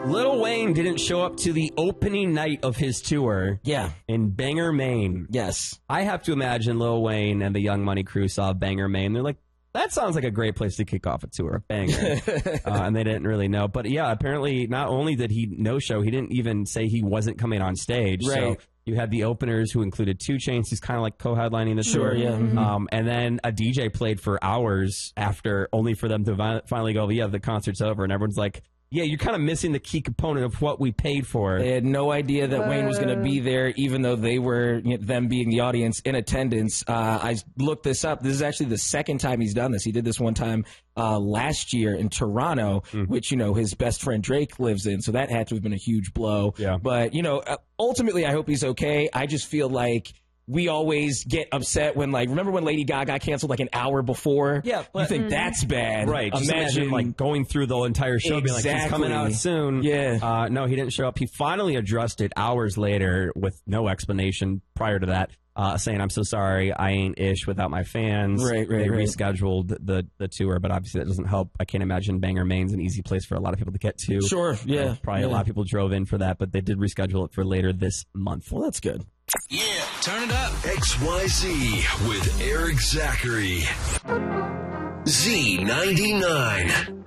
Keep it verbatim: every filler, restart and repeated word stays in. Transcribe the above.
Lil Wayne didn't show up to the opening night of his tour. Yeah. In Bangor, Maine. Yes. I have to imagine Lil Wayne and the Young Money crew saw Bangor, Maine. They're like, that sounds like a great place to kick off a tour, a banger. uh, and they didn't really know. But yeah, apparently not only did he no show, he didn't even say he wasn't coming on stage. Right. So you had the openers who included two Chainz, who's kind of like co-headlining the Sure, tour. yeah. Mm-hmm. Um, and then a D J played for hours after, only for them to vi- finally go, yeah, the concert's over. And everyone's like, yeah, you're kind of missing the key component of what we paid for. They had no idea that Wayne was going to be there, even though they were, you know, them being the audience in attendance. Uh, I looked this up. This is actually the second time he's done this. He did this one time uh, last year in Toronto, mm. which, you know, his best friend Drake lives in. So that had to have been a huge blow. Yeah. But, you know, ultimately, I hope he's okay. I just feel like we always get upset when, like, remember when Lady Gaga canceled like an hour before? Yeah. But, you think mm-hmm. that's bad. Right. Just imagine, imagine, like, going through the entire show, exactly. being like, he's coming out soon. Yeah. Uh, no, he didn't show up. He finally addressed it hours later with no explanation prior to that, uh, saying, I'm so sorry, I ain't Ish without my fans. Right, right, They right. rescheduled the, the tour, but obviously that doesn't help. I can't imagine Bangor, Maine's an easy place for a lot of people to get to. Sure, yeah. Uh, probably yeah. a lot of people drove in for that, but they did reschedule it for later this month. Well, that's good. Yeah, turn it up. X Y Z with Eric Zachary. Z ninety-nine.